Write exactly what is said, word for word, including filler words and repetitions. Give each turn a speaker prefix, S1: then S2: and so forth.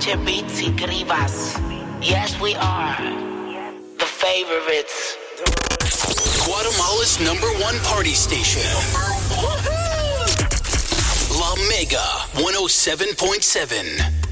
S1: Beats y Grivas. Yes, we are the favorites.
S2: Guatemala's number one party station. La Mega one oh seven point seven.